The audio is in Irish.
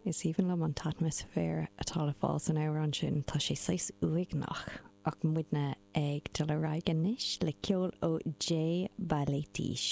is even le an atmosfér atá le fáil san áir an sin tá sé 6 uaig nach ach muidne ag de le raig níis le ceol ó J Balletis.